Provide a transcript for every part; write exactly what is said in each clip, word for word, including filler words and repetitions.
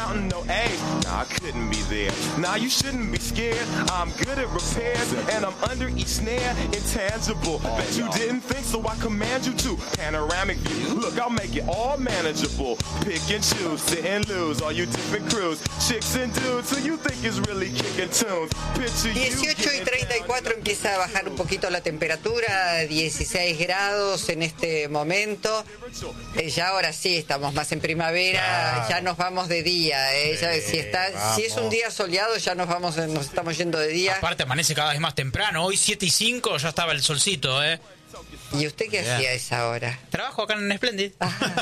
counting no A's. Nah, I couldn't be there. Nah, you shouldn't be scared. I'm good at repairs, and I'm under each snare, intangible. Bet you didn't think, so I command you to. Panoramic view. Look, I'll make it all manageable. Pick and choose, sit and lose. All you different crews, chicks and dudes, who you think is really kicking tunes. Picture you dieciocho y treinta y cuatro empieza a bajar un poquito la temperatura, dieciséis grados en este momento. Eh, ya ahora sí estamos más en primavera, claro. Ya nos vamos de día. Eh. Sí, ya, si está, si es un día soleado, ya nos vamos, nos estamos yendo de día. Aparte amanece cada vez más temprano. Hoy siete y cinco ya estaba el solcito, ¿eh? ¿Y usted qué yeah. hacía a esa hora? Trabajo acá en Splendid.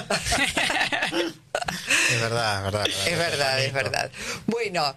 Es verdad, es verdad. Es verdad, es verdad. Bueno,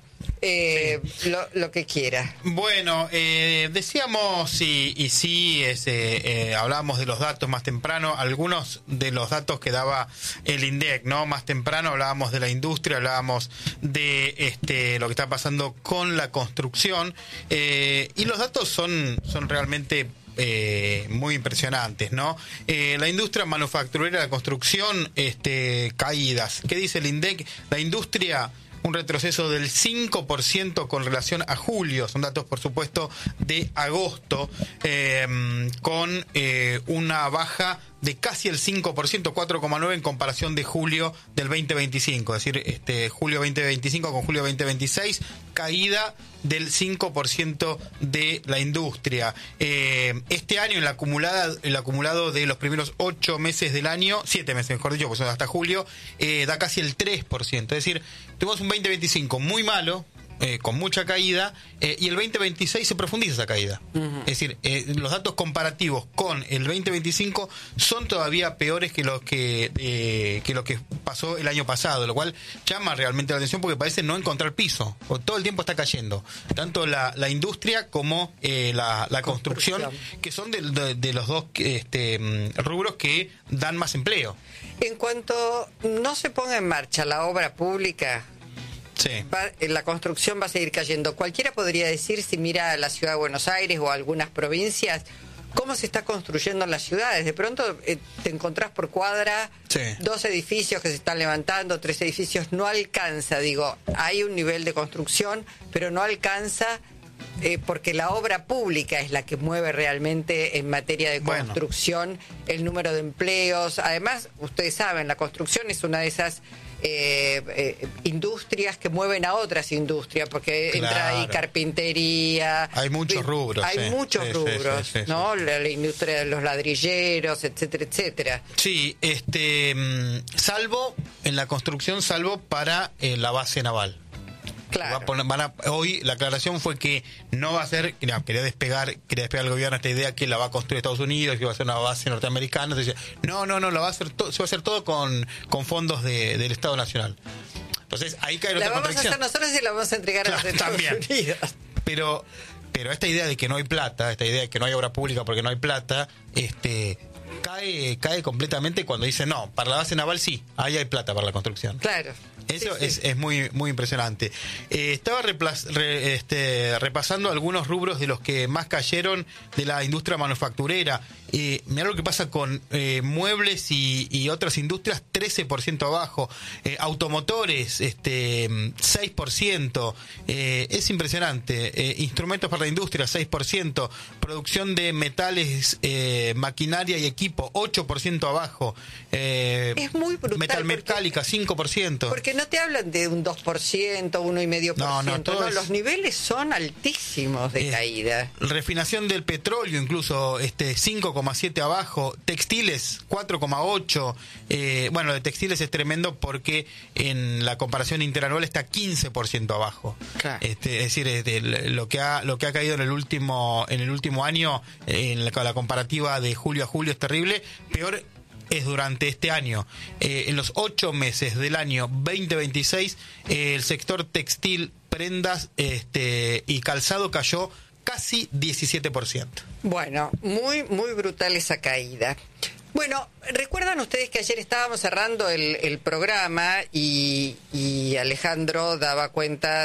eh, sí. lo, lo que quiera. Bueno, eh, decíamos, y, y sí, es, eh, eh, hablábamos de los datos más temprano, algunos de los datos que daba el INDEC, ¿no? Más temprano hablábamos de la industria, hablábamos de este lo que está pasando con la construcción, eh, y los datos son, son realmente... Eh, muy impresionantes, ¿no? Eh, la industria manufacturera, la construcción, este, caídas. ¿Qué dice el INDEC? La industria, un retroceso del cinco por ciento con relación a julio, son datos por supuesto de agosto, eh, con eh, una baja de casi el cinco por ciento, cuatro coma nueve en comparación de julio del veinte veinticinco, es decir, este julio veinte veinticinco con julio veinte veintiséis, caída del cinco por ciento de la industria. Eh, este año, en la acumulada, el acumulado de los primeros ocho meses del año, siete meses mejor dicho, pues hasta julio, eh, da casi el tres por ciento. Es decir, tuvimos un veinte veinticinco muy malo, Eh, con mucha caída, eh, y el veinte veintiséis se profundiza esa caída. Uh-huh. Es decir, eh, los datos comparativos con el veinte veinticinco son todavía peores que los que eh, que lo que pasó el año pasado, lo cual llama realmente la atención porque parece no encontrar piso, o todo el tiempo está cayendo, tanto la, la industria como eh, la, la construcción, construcción, que son de, de, de los dos este, rubros que dan más empleo. En cuanto no se ponga en marcha la obra pública, sí. Va, la construcción va a seguir cayendo. Cualquiera podría decir, si mira a la ciudad de Buenos Aires o a algunas provincias, cómo se está construyendo en las ciudades. De pronto eh, te encontrás por cuadra sí. dos edificios que se están levantando, tres edificios, no alcanza, digo, hay un nivel de construcción, pero no alcanza eh, porque la obra pública es la que mueve realmente en materia de construcción, bueno. el número de empleos. Además, ustedes saben, la construcción es una de esas Eh, eh, industrias que mueven a otras industrias, porque claro. entra ahí carpintería, hay muchos rubros, hay sí. muchos sí, rubros, sí, sí, sí, ¿no? sí. La, la industria de los ladrilleros, etcétera, etcétera. Sí, este, salvo en la construcción, salvo para eh, la base naval. Claro. Va a poner, van a, hoy la aclaración fue que no va a ser, no, quería despegar, quería despegar el gobierno esta idea que la va a construir Estados Unidos, que va a ser una base norteamericana. Entonces, no, no, no, la va a hacer to, se va a hacer todo con, con fondos de, del Estado Nacional. Entonces ahí cae la otra vamos contradicción. a hacer nosotros y la vamos a entregar claro, a los Estados también. Unidos. Pero, pero esta idea de que no hay plata, esta idea de que no hay obra pública porque no hay plata, este cae cae completamente cuando dice no, para la base naval sí, ahí hay plata para la construcción. Claro. Eso sí, es, sí. es muy muy impresionante. Eh, estaba replas, re, este, repasando algunos rubros de los que más cayeron de la industria manufacturera. Eh, mirá lo que pasa con eh, muebles y, y otras industrias, trece por ciento abajo. Eh, automotores, este, seis por ciento. Eh, es impresionante. Eh, instrumentos para la industria, seis por ciento. Producción de metales, eh, maquinaria y equipo, ocho por ciento abajo. Eh, es muy brutal. Metalmecánica, cinco por ciento. Porque no te hablan de un dos por ciento, uno coma cinco por ciento. No, no, todo no es... Los niveles son altísimos de eh, caída. Refinación del petróleo, incluso este cinco coma siete abajo. Textiles, cuatro coma ocho. Eh, bueno, de textiles es tremendo porque en la comparación interanual está quince por ciento abajo. Claro. Este, es decir, este, lo que ha lo que ha caído en el último en el último año, en la, la comparativa de julio a julio es terrible. Peor es durante este año. Eh, en los ocho meses del año veinte veintiséis, eh, el sector textil, prendas este, y calzado cayó casi diecisiete por ciento. Bueno, muy, muy brutal esa caída. Bueno, recuerdan ustedes que ayer estábamos cerrando el, el programa y, y Alejandro daba cuenta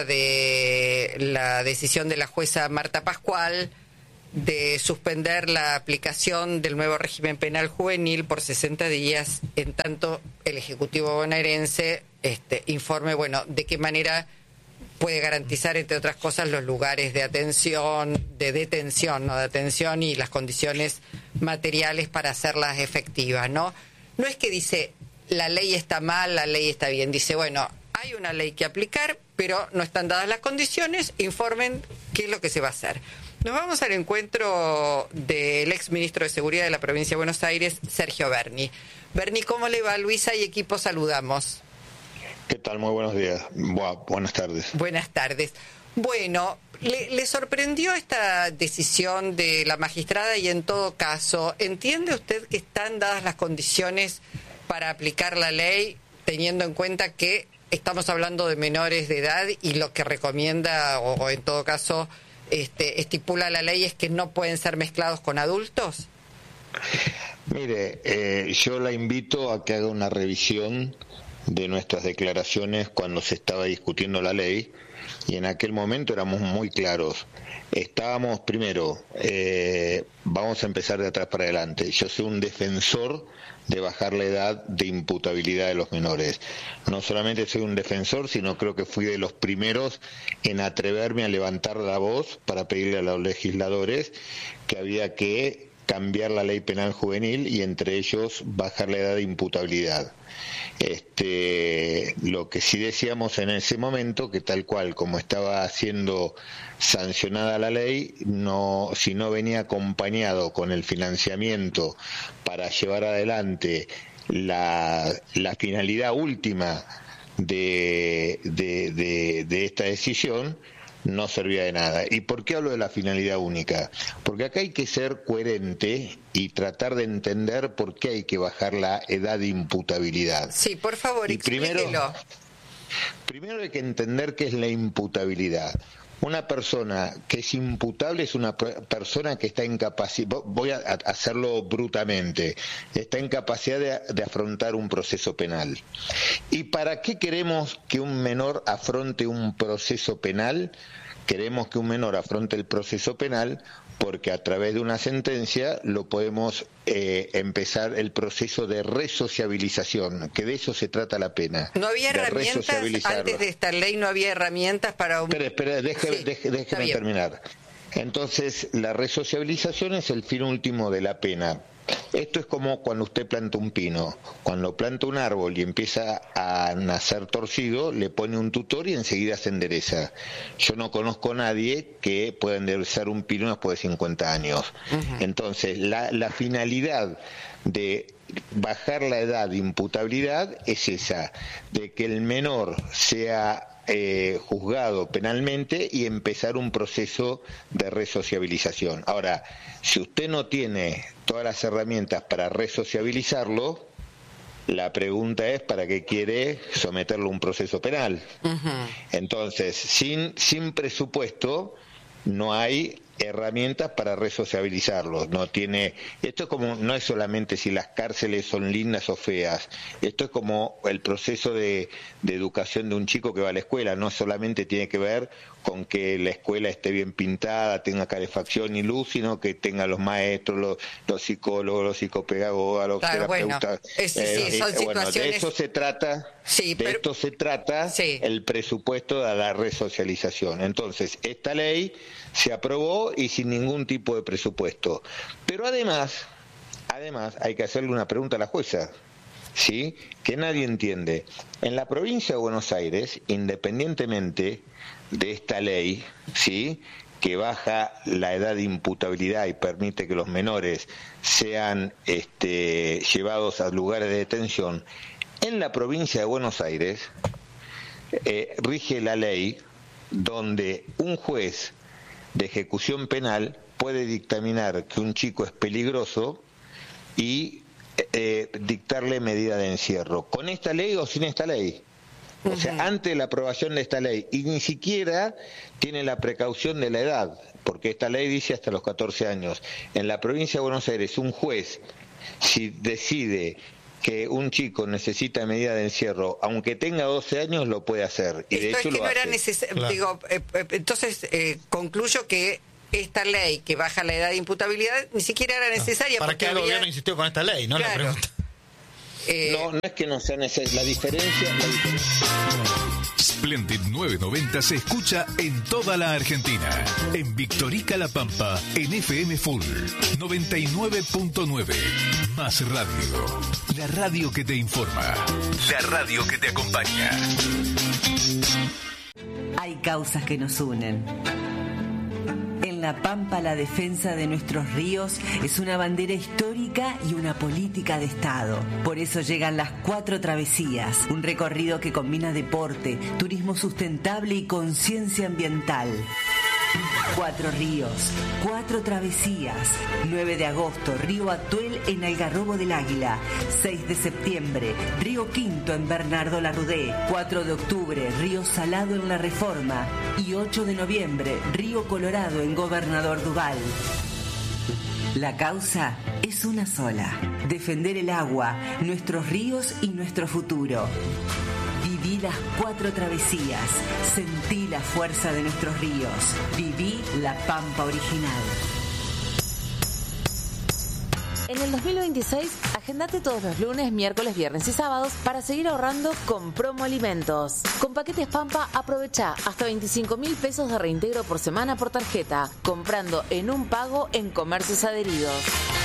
de la decisión de la jueza Marta Pascual de suspender la aplicación del nuevo régimen penal juvenil por sesenta días, en tanto el Ejecutivo bonaerense este, informe, bueno, de qué manera puede garantizar, entre otras cosas, los lugares de atención, de detención, no de atención, y las condiciones materiales para hacerlas efectivas, ¿no? No es que dice la ley está mal, la ley está bien, dice, bueno, hay una ley que aplicar, pero no están dadas las condiciones, informen qué es lo que se va a hacer. Nos vamos al encuentro del ex ministro de Seguridad de la provincia de Buenos Aires, Sergio Berni. Berni, ¿cómo le va? Luisa y equipo, saludamos. ¿Qué tal? Muy buenos días. Buah, buenas tardes. Buenas tardes. Bueno, ¿le, ¿le sorprendió esta decisión de la magistrada? Y en todo caso, ¿entiende usted que están dadas las condiciones para aplicar la ley, teniendo en cuenta que estamos hablando de menores de edad y lo que recomienda, o, o en todo caso este, estipula la ley, es que no pueden ser mezclados con adultos? Mire, eh, yo la invito a que haga una revisión de nuestras declaraciones cuando se estaba discutiendo la ley, y en aquel momento éramos muy claros. Estábamos, primero, eh, vamos a empezar de atrás para adelante. Yo soy un defensor de bajar la edad de imputabilidad de los menores. No solamente soy un defensor, sino creo que fui de los primeros en atreverme a levantar la voz para pedirle a los legisladores que había que cambiar la ley penal juvenil y entre ellos bajar la edad de imputabilidad. Este, lo que sí decíamos en ese momento, que tal cual como estaba siendo sancionada la ley, no, si no venía acompañado con el financiamiento para llevar adelante la, la finalidad última de, de, de, de esta decisión, no servía de nada. ¿Y por qué hablo de la finalidad única? Porque acá hay que ser coherente y tratar de entender por qué hay que bajar la edad de imputabilidad. Sí, por favor, y explíquelo. Primero, primero hay que entender qué es la imputabilidad. Una persona que es imputable es una persona que está incapacitada, voy a hacerlo brutamente, está en capacidad de, de afrontar un proceso penal. ¿Y para qué queremos que un menor afronte un proceso penal? Queremos que un menor afronte el proceso penal porque a través de una sentencia lo podemos eh, empezar el proceso de resociabilización, que de eso se trata la pena. ¿No había herramientas antes de esta ley? ¿No había herramientas para un...? Espera, espera, déjeme, sí, déjeme, déjeme terminar. Entonces, la resociabilización es el fin último de la pena. Esto es como cuando usted planta un pino. Cuando planta un árbol y empieza a nacer torcido, le pone un tutor y enseguida se endereza. Yo no conozco a nadie que pueda enderezar un pino después de cincuenta años. Uh-huh. Entonces, la, la finalidad de bajar la edad de imputabilidad es esa, de que el menor sea Eh, juzgado penalmente y empezar un proceso de resociabilización. Ahora, si usted no tiene todas las herramientas para resociabilizarlo, la pregunta es ¿para qué quiere someterlo a un proceso penal? Uh-huh. Entonces, sin, sin presupuesto no hay herramientas para resociabilizarlos. No tiene, esto es como, no es solamente si las cárceles son lindas o feas, esto es como el proceso de, de educación de un chico que va a la escuela, no solamente tiene que ver con que la escuela esté bien pintada, tenga calefacción y luz, sino que tenga los maestros, los, los psicólogos, los psicopedagogas, los claro, terapeutas. Bueno, es, eh, sí, son eh, bueno, situaciones... de eso se trata, sí, de pero... esto se trata sí. el presupuesto de la resocialización. Entonces, esta ley se aprobó y sin ningún tipo de presupuesto. Pero además, además hay que hacerle una pregunta a la jueza, ¿sí? Que nadie entiende. En la provincia de Buenos Aires, independientemente de esta ley, ¿sí?, que baja la edad de imputabilidad y permite que los menores sean este, llevados a lugares de detención, en la provincia de Buenos Aires eh, rige la ley donde un juez de ejecución penal puede dictaminar que un chico es peligroso y eh, dictarle medida de encierro, con esta ley o sin esta ley. O uh-huh. sea, antes de la aprobación de esta ley, y ni siquiera tiene la precaución de la edad, porque esta ley dice hasta los catorce años. En la provincia de Buenos Aires, un juez, si decide que un chico necesita medida de encierro, aunque tenga doce años, lo puede hacer. Y de Esto hecho es que lo no hace. era necesario. Claro. Digo, eh, eh, entonces eh, concluyo que esta ley que baja la edad de imputabilidad ni siquiera era necesaria. ¿Para porque qué el había... gobierno insistió con esta ley? ¿No? Claro. La pregunta. Eh, no, no es que no sea necesaria. La diferencia, la diferencia. Splendid novecientos noventa se escucha en toda la Argentina. En Victorica La Pampa, en F M Full noventa y nueve punto nueve. Más radio. La radio que te informa. La radio que te acompaña. Hay causas que nos unen. En La Pampa, la defensa de nuestros ríos es una bandera histórica y una política de Estado. Por eso llegan las Cuatro Travesías, un recorrido que combina deporte, turismo sustentable y conciencia ambiental. Cuatro ríos, cuatro travesías. nueve de agosto, Río Atuel en Algarrobo del Águila. seis de septiembre, Río Quinto en Bernardo Larrudé. cuatro de octubre, Río Salado en La Reforma. Y ocho de noviembre, Río Colorado en Gobernador Duval. La causa es una sola: defender el agua, nuestros ríos y nuestro futuro. Viví las cuatro travesías, sentí la fuerza de nuestros ríos, viví la Pampa original. En el dos mil veintiséis, agendate todos los lunes, miércoles, viernes y sábados para seguir ahorrando con Promo Alimentos. Con paquetes Pampa, aprovecha hasta veinticinco mil pesos de reintegro por semana por tarjeta, comprando en un pago en comercios adheridos.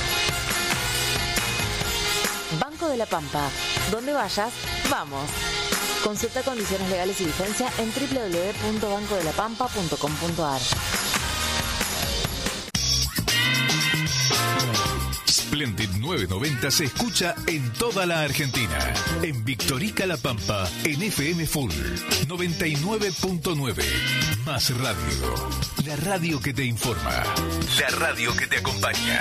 Banco de la Pampa. Donde vayas, vamos. Consulta condiciones legales y vigencia en doble u doble u doble u punto banco de la pampa punto com punto a r. Splendid novecientos noventa se escucha en toda la Argentina. En Victorica La Pampa, en F M Full noventa y nueve punto nueve. Más radio. La radio que te informa. La radio que te acompaña.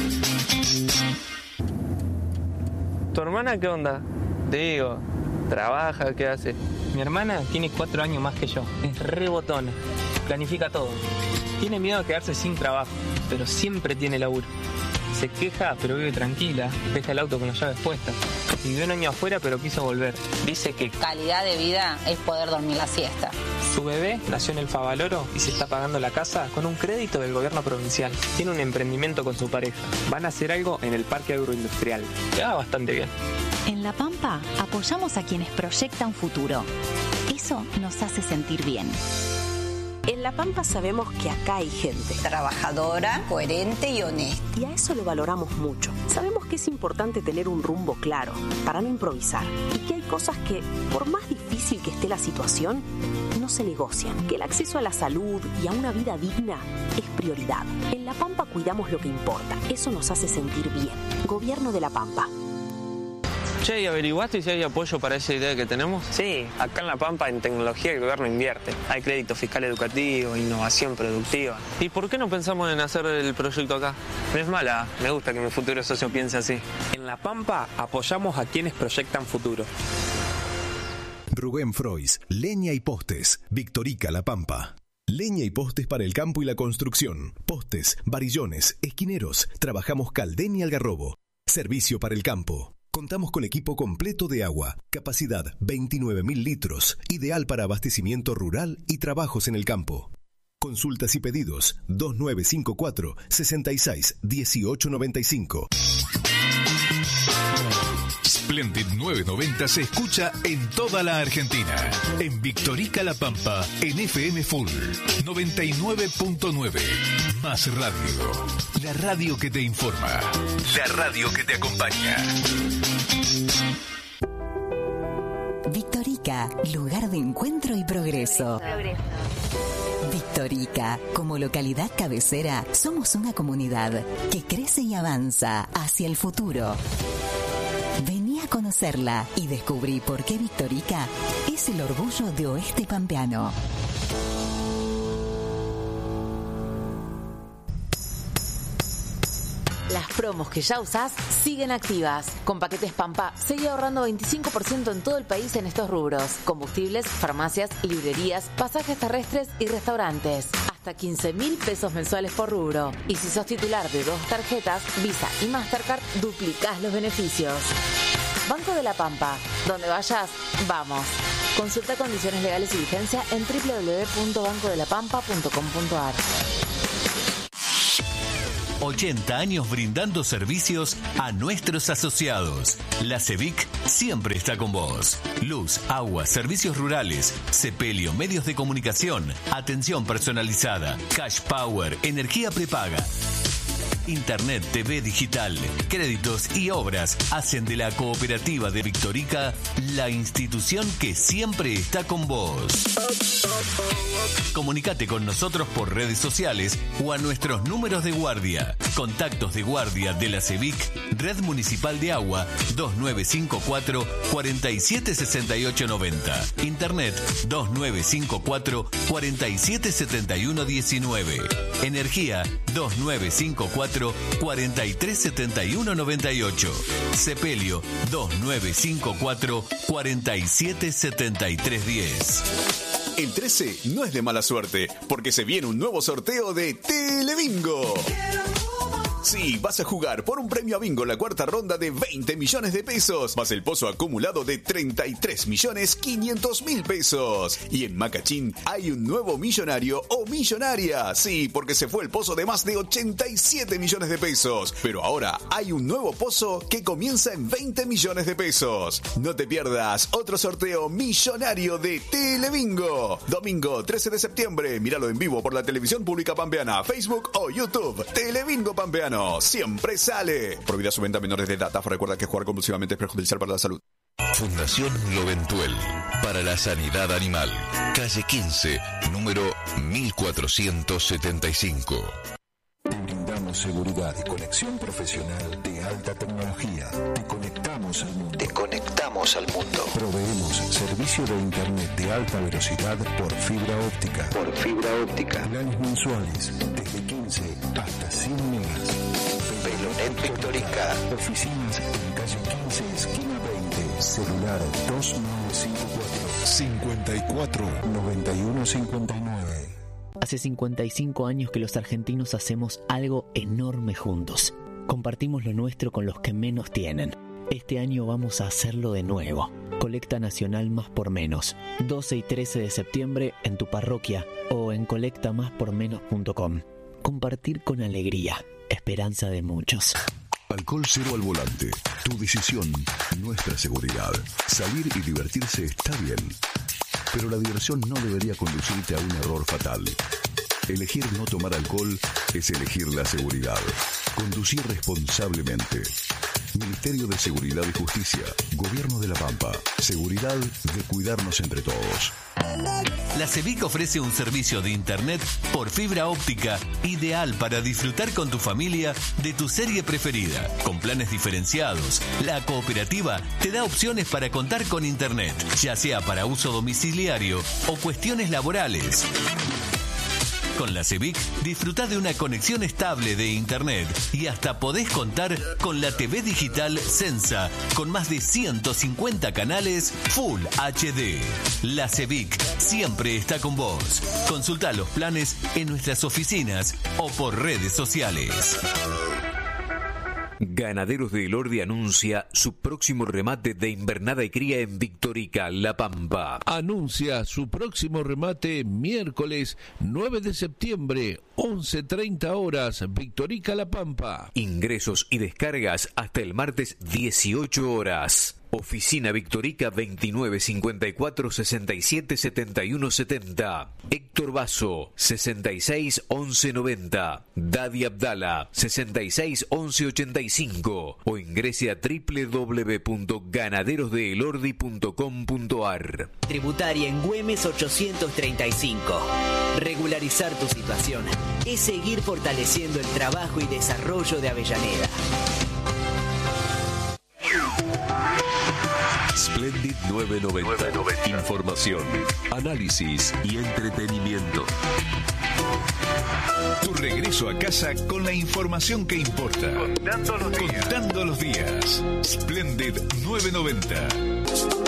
¿Tu hermana qué onda? Te digo, ¿trabaja? ¿Qué hace? Mi hermana tiene cuatro años más que yo. Es re botona. Planifica todo. Tiene miedo a quedarse sin trabajo, pero siempre tiene laburo. Se queja, pero vive tranquila. Deja el auto con las llaves puestas. Vivió un año afuera, pero quiso volver. Dice que calidad de vida es poder dormir la siesta. Su bebé nació en el Favaloro y se está pagando la casa con un crédito del gobierno provincial. Tiene un emprendimiento con su pareja. Van a hacer algo en el parque agroindustrial. Le va bastante bien. En La Pampa apoyamos a quienes proyectan futuro. Eso nos hace sentir bien. En La Pampa sabemos que acá hay gente trabajadora, coherente y honesta. Y a eso lo valoramos mucho. Sabemos que es importante tener un rumbo claro para no improvisar. Y que hay cosas que, por más difícil que esté la situación, no se negocian. Que el acceso a la salud y a una vida digna es prioridad. En La Pampa cuidamos lo que importa. Eso nos hace sentir bien. Gobierno de La Pampa. Che, ¿y averiguaste si hay apoyo para esa idea que tenemos? Sí, acá en La Pampa en tecnología el gobierno invierte. Hay crédito fiscal educativo, innovación productiva. ¿Y por qué no pensamos en hacer el proyecto acá? No es mala, me gusta que mi futuro socio piense así. En La Pampa apoyamos a quienes proyectan futuro. Rubén Frois, Leña y Postes, Victorica La Pampa. Leña y postes para el campo y la construcción. Postes, varillones, esquineros. Trabajamos Caldén y Algarrobo. Servicio para el campo. Contamos con equipo completo de agua, capacidad veintinueve mil litros, ideal para abastecimiento rural y trabajos en el campo. Consultas y pedidos dos nueve cinco cuatro, seis seis uno ocho nueve cinco. Splendid novecientos noventa se escucha en toda la Argentina. En Victorica La Pampa, en F M Full noventa y nueve punto nueve. Más radio. La radio que te informa. La radio que te acompaña. Victorica, lugar de encuentro y progreso. Victorica, como localidad cabecera, somos una comunidad que crece y avanza hacia el futuro. Vení a conocerla y descubrí por qué Victorica es el orgullo de Oeste Pampeano. Las promos que ya usás siguen activas. Con paquetes Pampa, seguí ahorrando veinticinco por ciento en todo el país en estos rubros: combustibles, farmacias, librerías, pasajes terrestres y restaurantes. Hasta quince mil pesos mensuales por rubro. Y si sos titular de dos tarjetas, Visa y Mastercard, duplicás los beneficios. Banco de la Pampa. Donde vayas, vamos. Consulta condiciones legales y vigencia en doble u doble u doble u punto banco de la pampa punto com punto a r. ochenta años brindando servicios a nuestros asociados. La CEBIC siempre está con vos. Luz, agua, servicios rurales, sepelio, medios de comunicación, atención personalizada, cash power, energía prepaga. Internet, T V digital, créditos y obras hacen de la Cooperativa de Victorica la institución que siempre está con vos. Comunicate con nosotros por redes sociales o a nuestros números de guardia. Contactos de guardia de la CEBIC, Red Municipal de Agua, dos nueve cinco cuatro, cuatro siete seis ocho nueve cero. Internet, dos nueve cinco cuatro, cuatro siete siete uno uno nueve. Energía, dos nueve cinco cuatro, cuatro tres siete uno nueve ocho. Sepelio, dos nueve cinco cuatro, cuatro siete siete tres uno cero. El trece no es de mala suerte, porque se viene un nuevo sorteo de Telebingo. Sí, vas a jugar por un premio a bingo la cuarta ronda de veinte millones de pesos, más el pozo acumulado de treinta y tres millones quinientos mil pesos. Y en Macachín hay un nuevo millonario o millonaria. Sí, porque se fue el pozo de más de ochenta y siete millones de pesos. Pero ahora hay un nuevo pozo que comienza en veinte millones de pesos. No te pierdas otro sorteo millonario de Telebingo. Domingo trece de septiembre. Míralo en vivo por la televisión pública pampeana, Facebook o YouTube. Telebingo Pampeano. Siempre sale. Prohibida su venta a menores de edad. Recuerda que jugar compulsivamente es perjudicial para la salud. Fundación Loventuel para la Sanidad Animal. Calle quince, número mil cuatrocientos setenta y cinco. Te brindamos seguridad y conexión profesional de alta tecnología. Te conectamos al mundo. Te conectamos al mundo. Proveemos servicio de internet de alta velocidad por fibra óptica. Por fibra óptica. Planes mensuales desde quince hasta cien megas. Velonet Victorica. Oficinas en calle quince, esquina veinte. Celular dos nueve cinco cuatro, cincuenta y cuatro, noventa y uno cincuenta y nueve. Hace cincuenta y cinco años que los argentinos hacemos algo enorme juntos. Compartimos lo nuestro con los que menos tienen. Este año vamos a hacerlo de nuevo. Colecta Nacional Más por Menos. doce y trece de septiembre en tu parroquia o en colecta más por menos punto com. Compartir con alegría. Esperanza de muchos. Alcohol cero al volante. Tu decisión, nuestra seguridad. Salir y divertirse está bien. Pero la diversión no debería conducirte a un error fatal. Elegir no tomar alcohol es elegir la seguridad. Conducir responsablemente. Ministerio de Seguridad y Justicia. Gobierno de La Pampa. Seguridad de cuidarnos entre todos. La CEBIC ofrece un servicio de internet por fibra óptica ideal para disfrutar con tu familia de tu serie preferida. Con planes diferenciados, la cooperativa te da opciones para contar con internet, ya sea para uso domiciliario o cuestiones laborales. Con la CEBIC disfrutá de una conexión estable de internet y hasta podés contar con la T V digital Sensa con más de ciento cincuenta canales Full H D. La CEBIC siempre está con vos. Consultá los planes en nuestras oficinas o por redes sociales. Ganaderos de Elordi anuncia su próximo remate de invernada y cría en Victorica, La Pampa. Anuncia su próximo remate miércoles nueve de septiembre, once treinta horas, Victorica, La Pampa. Ingresos y descargas hasta el martes dieciocho horas. Oficina Victorica veintinueve cincuenta y cuatro sesenta y siete setenta y uno setenta. Héctor Basso sesenta y seis once noventa. Dadi Abdala sesenta y seis once ochenta y cinco o ingrese a doble u doble u doble u punto ganaderos de elordi punto com punto ar. Tributaria en Güemes ochocientos treinta y cinco. Regularizar tu situación es seguir fortaleciendo el trabajo y desarrollo de Avellaneda. Splendid novecientos noventa. Información, análisis y entretenimiento. Tu regreso a casa con la información que importa. Contando los días. Contando los días. Splendid novecientos noventa.